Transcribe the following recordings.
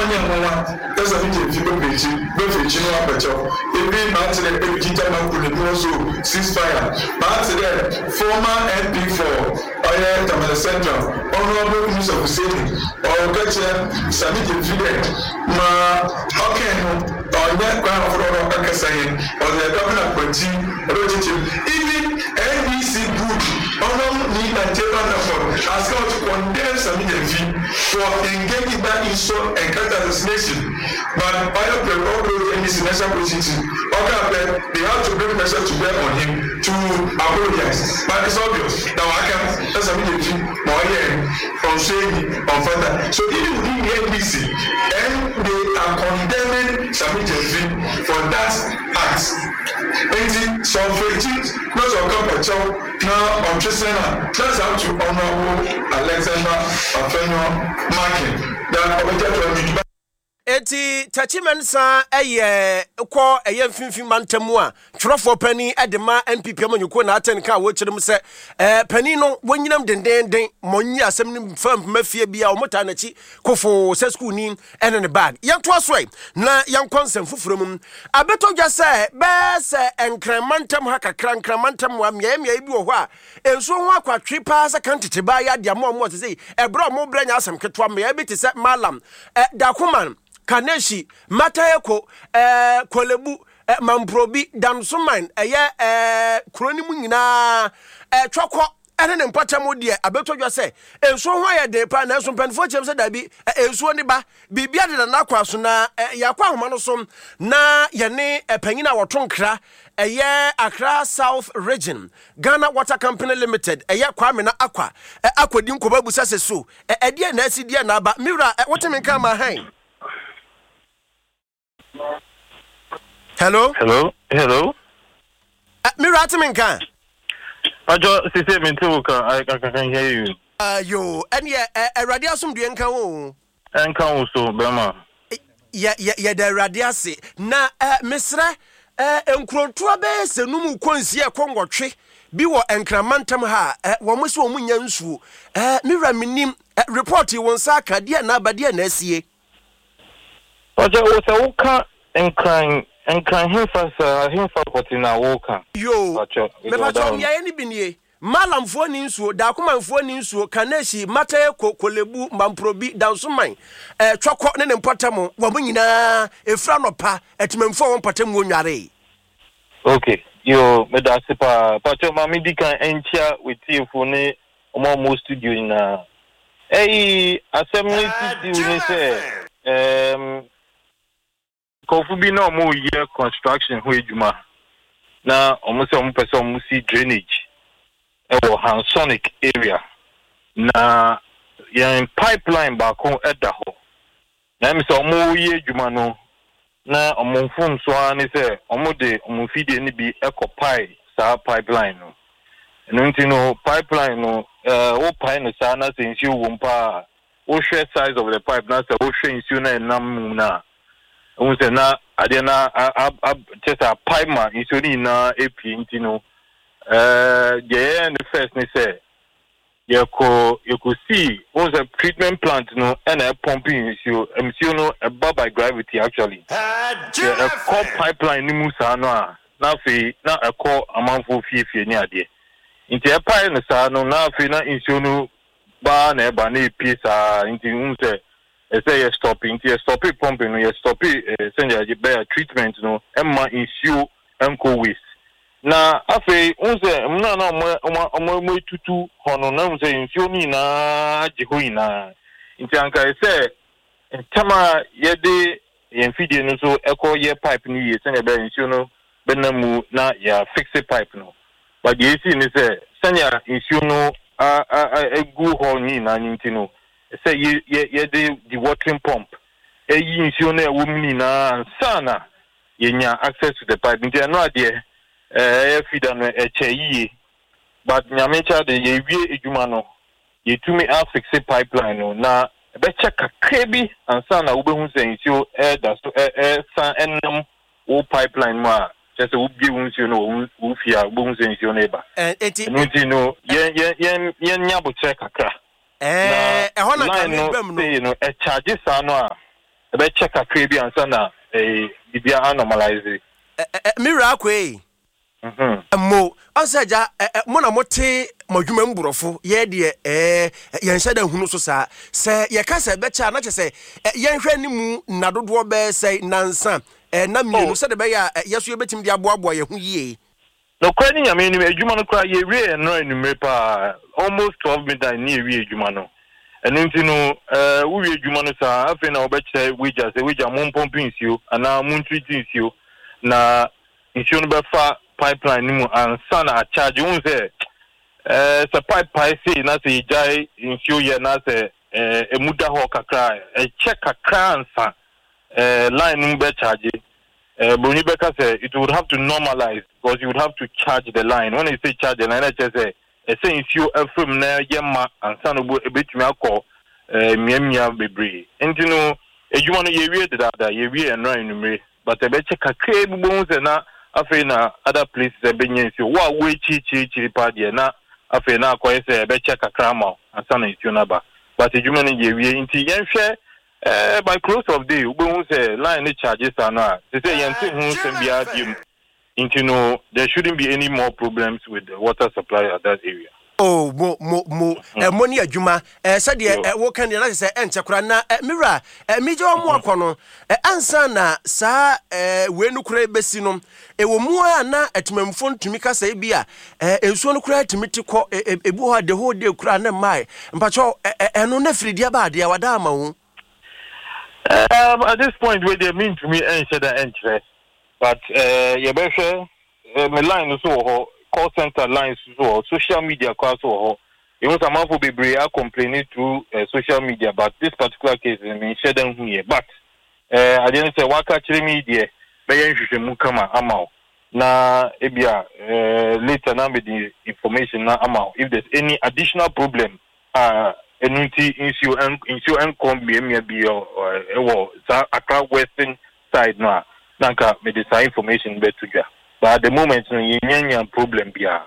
anya mama esa mi je fi be fechi no abacho ebi ma tire e kita na ku ne so ceasefire ma tire former MP for Oya Tamale Central Honorable Musa Hussein or Gacha Sami Jefide ma okay no Oya kwa for Akasayin or the governor Kwati even NDC group need and take on effort as well to condemn Sami Jefide for engaging that insult and character assassination. But by the way, NDC national position, they have to bring pressure to bear on him to apologize. But it's obvious that I can't. That's a military from saying on further. So even within the NDC, and they are condemning Sami Jefide for that act. And some faith, not of Kapacho, now on Trisena, that's up to Honorable Alexander Afenyo Markin. That object Eti Tachimensa kwa mfimfim mantamu a twerofo pani edema NPP amanyuko na aten ka wo kyerem se pani no wonyinam dendenden monyi asem ne fam mafie bia omota na chi kofo se school ni ene ne bag yanto asoi na yankonsem fufurum abeto dwa se be se enkremantam ha kakra enkremantam wa mia bi wo ho a enso ho akwatwe pa se kan tete ba ya de mo se sei ebro mo branya asem ketwa mia bi te se malam dakuman Kaneshi Matayeko Kolebu Mamprobi Damsuman Kroni Munina Choko ene mpatamo de abeto dwa se enso ho ya de pa na enso panfo chem se da bi enso ni ba bibia de na kwa so na yakwa homa no so na ye ne panyina wotonkra Accra South Region Ghana Water Company Limited Kwame na akwadi nkoba busa se so de na asidi na ba mira wotemenka ma han. Hello. Mira Timinka. Ajo sisi mintuka I can hear you. Yo, and radia sum du enka wo. Enka wo so bema. Ya the radiase na mesra enkrontoa be senum konsi e kongotwe bi wo enkramantam ha wo mo se wo munya nsuo mira minim report won sa ka dia na abade na asie. Ajo wo se wo ka enkran himfa potina woka yo me pacho ya ni binie malamfo ni nsuo dakomanfo ni nsuo kaneshi matayeko kolebu mamprobi dansoman twako ne mpotamo wo nyina efra no pa etimemfo wo mpotamo onware. Okay yo me da sepa pacho mami dikan enchia wetiefo ne omo studio na assembly ni se Kofu bi na omo ye construction ho edwuma na omo se omo pese omo si drainage ewo Hansonic area na yan pipeline ba ko eda ho na mi se omo ye edwuma no na omo fun so ani se omo de omo feed ni bi ekopai sa pipeline no nti no pipeline no wo pai no sa na se nsi wo mpa wo share size of the pipe na se wo share nsi na enam na unse na adena just a pipe man isori na epi ntino ye the first ni say you could see unse treatment plant no and a pumping issue no above by gravity actually a core pipeline ni musa no na fe na a core amanfo fie ni ade nti e pipe no sa no na fe na issue no ba na epi sa nti unse say you stopping pumping no you stop send you treatment no emma issue enko waste na afi unse mna na omo tutu hono na unse issue ni na ajiho ina nti anka say tama yede yemfidie no so eko ye pipe ni ye send you issue no benamu na ya fix pipe no but the issue ni say send you issue no egu ho ni na nti no say ye the watering pump yin nsuo na womni na sana yenya access to the pipe ntia no ade feeder no echeyi but nyamecha de ye wie edwuma no ye tumi fix pipeline no na be check kakrebi ansana wo behu say nsuo da so san enam wo pipeline ma just wo bi nsuo no wo fia wo behu say nsuo na ba enti no ye nyabo check kakra ehona ka me bam no a charges ano ebe check akra bi ansa na bibia anormalize mira kwe mo osaja mo na mote madwuma mburofo ye de yen hyeda hunu so saa se ye ka se be cha na che se yen hwe ni mu nadodo be se nansa na mienu se de be ya yeso ye betim de aboabo ye hu yie no kwa ni nyame ni adwuma no kwa ye wie no anumre pa almost 12 midnight ni wie adwuma no enu nti no wo wie adwuma no saa afi na obeche wija mo mpompi nsio ana mo ntwiti nsio na nsio no be fa pipeline ni mu ansa na charge won say se pipe say na say jai nsio ye na say emuda ho kakra check kakra ansa line mu be charge Bruni Becker said it would have to normalize because you would have to charge the line. When you say charge the line, I just say if you from there, Yama and Sanobu a bit call Miamia Bebri. And you know, you want to hear that you and Ryan, but I bet check a crab bones and not Afena other places have been in. So what way chi party na Afena quite say, I bet check a crammer and son is Yonaba. But the human into Yen share. By close of day, we say line charges are not. They say there shouldn't be any more problems with the water supply at that area. Oh, money adwuma said wo kan dey na say enchekura na mira mejo mo akono ansa na sa we nu kura besi no wo mu a na atimamfo ntumi ka say bia ensuo no kura timiti ko ebu ho de ho de kura na mai mpacho eno na fridi aba de wada ama wo. At this point, where they mean to me, but my line is so call center lines so social media calls so it was a man who be complaining through social media, but this particular case I mean share them here. But I didn't say what actually media mukama amount na ebia later now with the information na amount if there's any additional problem enunti insio enkom be or Accra Western side na nanka me this information be to but at the moment no yenyan problem bia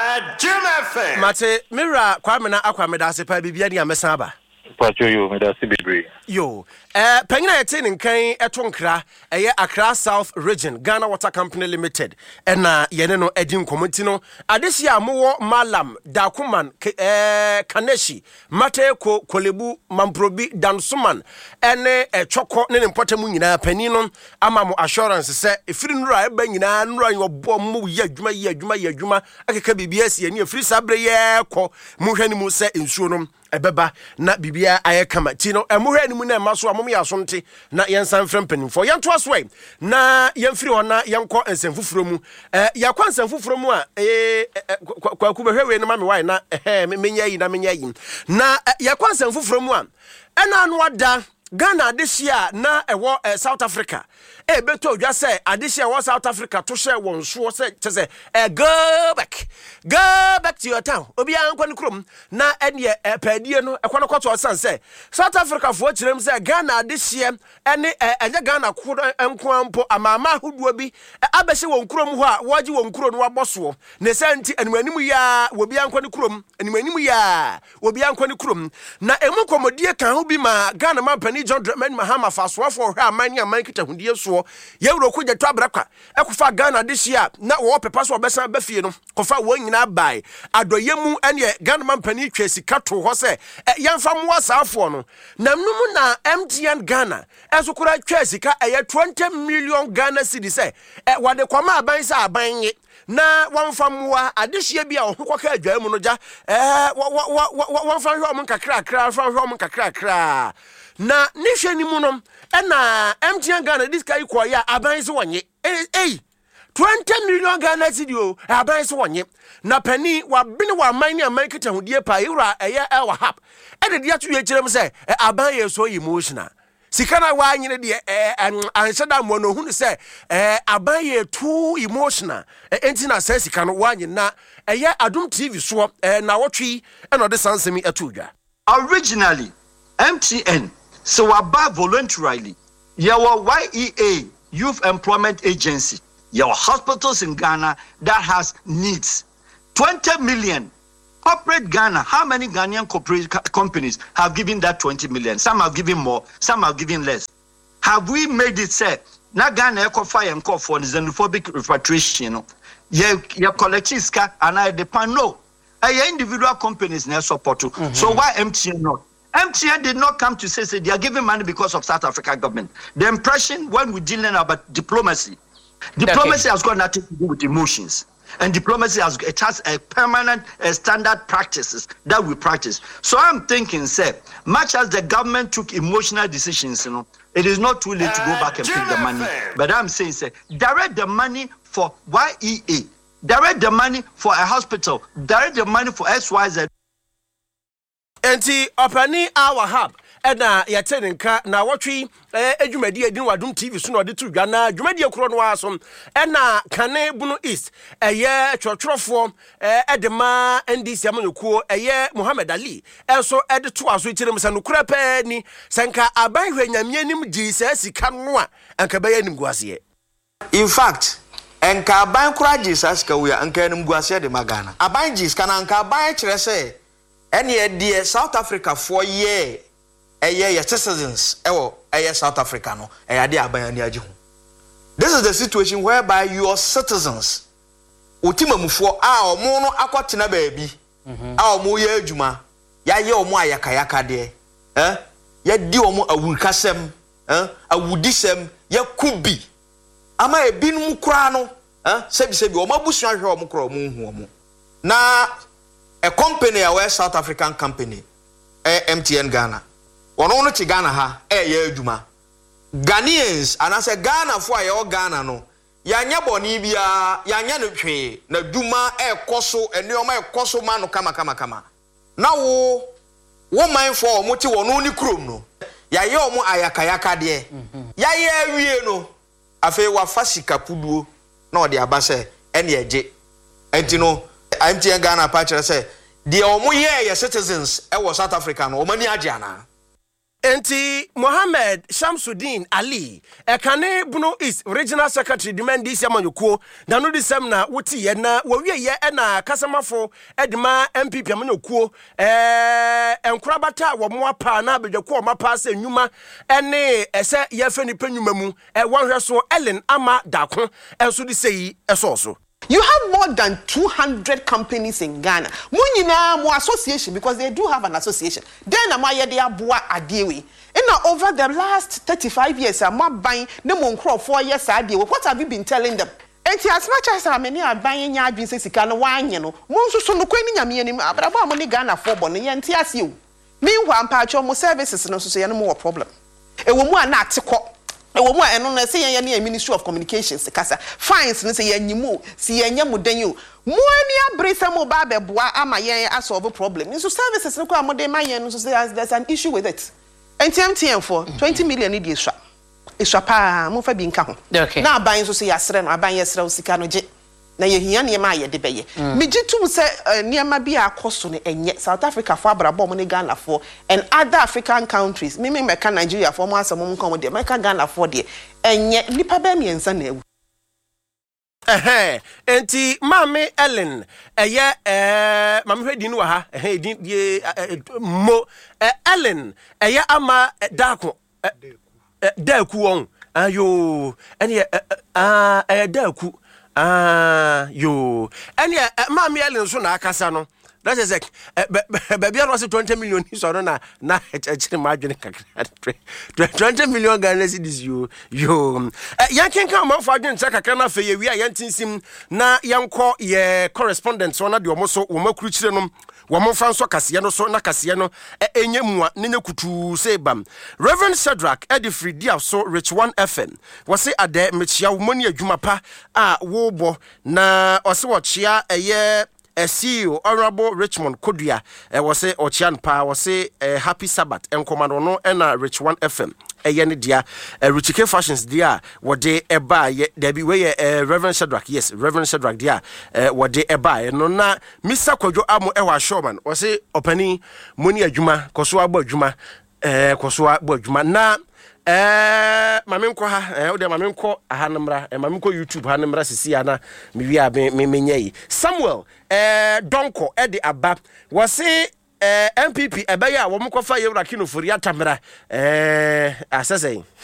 mate mira kwame na akwa me da se pa bibia ni amesa ba pacho yo me da se bebre yo panyina yete nkan etonkra eye Accra South Region Ghana Water Company Limited na yene no edi nkomoti no adesi amowo Malam Dakuman Kaneshi Mateko Kolebu Mamprobi Dansuman ene choko ne mpotemu nyina pani no ama mo assurance se efiri nura eba nyina nura yobo mu ye adwuma akeka bibia sie ne efiri sabre ye ko mu hwani mu se ensuo no ebeba na bibia ayekama ti no emuhwe ni mu na maso amom ya sonte na yensan frempani for yento aswe na yemfiri hona yenko ensanfufuro mu yakwa ensanfufuro mu a kwaku behwe we no ma me wai na menya yi na yakwa ensanfufuro mu a ena anu ada Ghana adisia na ewo South Africa beto odwa say adisia wo South Africa to share won so say go back to your town obi ankwan krom na ene padie no ekwan kwato san say South Africa fo kirem say Ghana adisia ene enye Ghana ko enkwampo amama hoduo bi abese won krom ho a woji won kro no waboso ne santi animanimu ya wobi ankwan krom animanimu ya wobi ankwan krom na emu komodie kan ho bi ma Ghana mampani John Dramani Mahama fasoa for hwe amani kita hundie so ye wuro ko gyeto abrakwa ekofa Ghana this year na wo pepa so obesan ba fie no kofa wo nyina bai adoyemu ene Ghana mampani twa sika to ho se yemfa mo asafo no namnum na MTN Ghana eso kura twa sika 20 million Ghana cedis wade kwama aban sa aban ye na wamfamwa adehye bia ohukwa adwa mu no ja wamfa hwe om kakra na nihwe ni mu no na MTN Ghana this guy ko ya aban se wonye 20 million Ghana cedi aban se wonye na pani wa bini wa man ni aman kita hudie pa yura eye wa hap de dia to ye kirem se aban ye so emotional sikana wa nyine de anshada mo no hunu se aban ye too emotional enti na se sikana wa nyine na eye Adum TV so na wotwi no de sansemi atudwa originally MTN so above voluntarily your YEA Youth Employment Agency your hospitals in Ghana that has needs 20 million corporate Ghana. How many Ghanaian corporate companies have given that 20 million? Some have given more, some have given less. have we made it say na Ghana fire and call for xenophobic repatriation? Ye collect iska and I depend no. Individual companies na support. So why MTN not? MTN did not come to say they are giving money because of South Africa government. The impression when we're dealing about diplomacy has got nothing to do with emotions. And diplomacy has a permanent standard practices that we practice. So I'm thinking, say, much as the government took emotional decisions, it is not too late to go back and pick the money. But I'm saying, say, direct the money for YEA, direct the money for a hospital, direct the money for XYZ. Enti opani our hub ena yɛte nka na wɔtwe adwumadi adin wadom TV so na ɔde to dwa na adwumadi akoro no asom ena kane bunu east ɛyɛ twɔtwɔfoɔ ɛde ma NDC amanyɔkuo ɛyɛ Muhammad Ali ɛso ɛde to aso kyerem sɛ no kura pɛ ni sɛnka aban hwanyamie nim gyi sɛ sika no a anka bɛyɛ nim guaseɛ. In fact, enka aban kura gyi sɛ sika wo ya anka nim guaseɛ de magana aban gyi sika na anka aban kyerɛ sɛ ɛne ɛdeɛ South Africa for year ɛyɛ citizens ɛyɛ South Africa no ɛyɛ de aban ani agye ho. This is the situation whereby your citizens otimamufoɔ a ɔmo no akɔtena baabi a ɔmo yɛ adwuma yɛayɛ ɔmo ayakayaka deɛ yɛdi ɔmo awurikasɛm awudisɛm yɛkubi ama ebinom kora no sɛbi ɔmo abusua hwɛ ɔmo kora ɔmo hu ɔmo na a company a South African company MTN Ghana ono no ti Ghana ha ye adwuma Ghanaians anase Ghana fo aye Ghana no yanya boni bia yanya no twe na dwuma ekoso enioma ekoso ma no kama na wo man fo mo ti wono ni krom no yaye omo ayakayaka de yaye awie no afi wa fasika puduo na ode abase ene eje enti no MTN Ghana pa chere say the omo ye citizens e South Africa no omani agye ana. Enti Mohammed Shamsuddin Ali ekane Bunu East Regional Secretary demand this amanyuko na no disem na woti ye na wawie ye na kasamafo edema MPP amanyuko enkurabata wo mo apa na abedwako mapa se nnwuma ene ese ye fe nipa nnwuma mu wonhwe so Ellen Ama Dako enso di sei eso. You have more than 200 companies in Ghana. Munyina mo association because they do have an association. Then amaye de aboa adewe. Over the last 35 years, I'm buying the Moncro 4 years adewe. What have you been telling them? And as much as how many are buying ya dreams say sika no wan ye no. Monso so no kwani nyame anim abrabo amoni Ghana for bon ye nti ase o. Meanwhile mpacho mo services no so ye no more problem. E wo mu ana atekọ ewo mu eno na say ye na Ministry of Communications kasa fines no say ye nyimu si ye nya modan yo mu ani abresa mo ba beboa ama ye asolve problem so services no kwa mo de ma ye no so there's an issue with it MTN for 20 million idi eswa pa mo fa bi nka ho na aban so say yasre no aban yesre sika no je na ye hia ne ma ye de beye migitum say niema bi akoso no enye South Africa for abrabo mo ne Ghana for and other African countries me meka Nigeria for mo asem mo nkom de meka Ghana for de enye nipa ba miensa na ewu enti mame Ellen mame hwedi no ha din mo Ellen ama Dako Daku won ayo ene Daku yo any mama Ellen so na akasa no that is like baby I was 20 million so na actually margin 20 million Ghana cedis yo yan ken kan man fa adwen kakra na fe ye wi a yan tinsim na yanko ye correspondent so na de omo so wo makuru kire no wo mo fa so kase no so na kase no enye mua ne kutu se bam Reverend Shadrack Edifree dia so Rich 1 FM wo se ade mechia wo moni adwuma pa a wo bo na o se wo chia eye CEO Honorable Richmond Kodua was say Ochian Pa was say Happy Sabbath and commando no na Rich 1 FM ne dia Richike Fashions dia what they buy there be way Reverend Shadrack Reverend Shadrack dia what they buy no na Mr. Kojo Amo Ewa Showman was say opani moni adwuma koso abo adwuma na mamenko ha o de mamenko ahanmra mamenko YouTube hanmra sisi ana mewi a menyei Samuel Donko de aba wose MPP ebeya wo mkofa yewra kinofori atamra asese